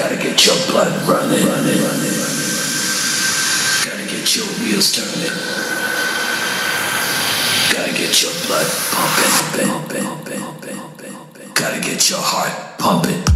Gotta get your blood running. Gotta get your wheels turning. Gotta get your blood pumping. Gotta get your heart pumping.